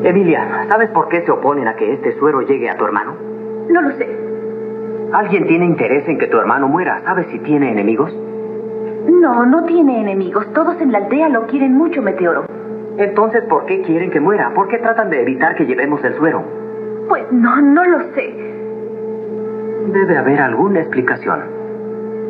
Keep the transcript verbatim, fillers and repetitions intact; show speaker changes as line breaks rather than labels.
Emilia, ¿sabes por qué se oponen a que este suero llegue a tu hermano?
No lo sé.
¿Alguien tiene interés en que tu hermano muera? ¿Sabes si tiene enemigos?
No, no tiene enemigos. Todos en la aldea lo quieren mucho, Meteoro.
Entonces, ¿por qué quieren que muera? ¿Por qué tratan de evitar que llevemos el suero?
Pues no, no lo sé.
Debe haber alguna explicación.